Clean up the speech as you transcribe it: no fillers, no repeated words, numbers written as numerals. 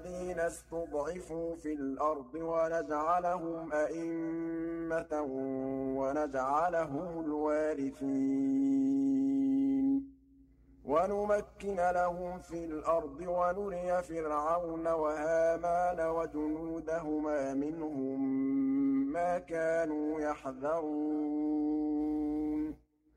الَّذِينَ اسْتُضْعِفُوا فِي الْأَرْضِ وَنَجْعَلَهُمْ أَئِمَّةً وَنَجْعَلَهُمُ الْوَارِثِينَ وَنُمَكِّنَ لَهُمْ فِي الْأَرْضِ وَنُرِيَ فِرْعَوْنَ وَهَامَانَ وَجُنُودَهُمَا مِنْهُم مَّا كَانُوا يَحْذَرُونَ